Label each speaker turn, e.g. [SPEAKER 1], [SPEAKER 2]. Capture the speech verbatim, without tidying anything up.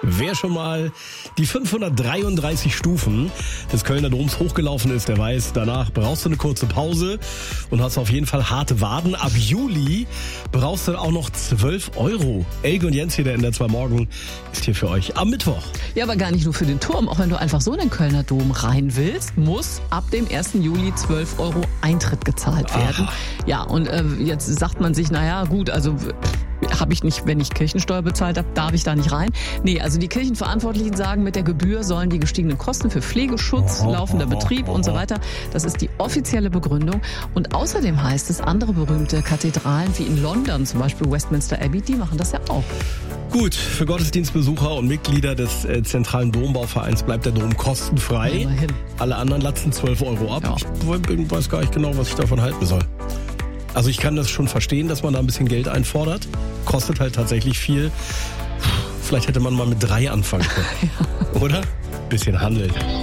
[SPEAKER 1] Wer schon mal die fünfhundertdreiunddreißig Stufen des Kölner Doms hochgelaufen ist, der weiß, danach brauchst du eine kurze Pause und hast auf jeden Fall harte Waden. Ab Juli brauchst du auch noch zwölf Euro. Elke und Jens hier, der N D R zwei Morgen, ist hier für euch am Mittwoch.
[SPEAKER 2] Ja, aber gar nicht nur für den Turm. Auch wenn du einfach so in den Kölner Dom rein willst, muss ab dem ersten Juli zwölf Euro Eintritt gezahlt werden.
[SPEAKER 1] Aha.
[SPEAKER 2] Ja, und äh, jetzt sagt man sich, naja, gut, also habe ich nicht, wenn ich Kirchensteuer bezahlt habe, darf ich da nicht rein. Nee, also die Kirchenverantwortlichen sagen, mit der Gebühr sollen die gestiegenen Kosten für Pflegeschutz, laufender Betrieb und so weiter, das ist die offizielle Begründung. Und außerdem heißt es, andere berühmte Kathedralen wie in London, zum Beispiel Westminster Abbey, die machen das ja auch.
[SPEAKER 1] Gut, für Gottesdienstbesucher und Mitglieder des äh, Zentralen Dombauvereins bleibt der Dom kostenfrei.
[SPEAKER 2] Immerhin.
[SPEAKER 1] Alle anderen latzen zwölf Euro ab.
[SPEAKER 2] Ja.
[SPEAKER 1] Ich weiß gar nicht genau, was ich davon halten soll. Also ich kann das schon verstehen, dass man da ein bisschen Geld einfordert. Kostet halt tatsächlich viel. Vielleicht hätte man mal mit drei anfangen können. Ja. Oder? Bisschen handeln.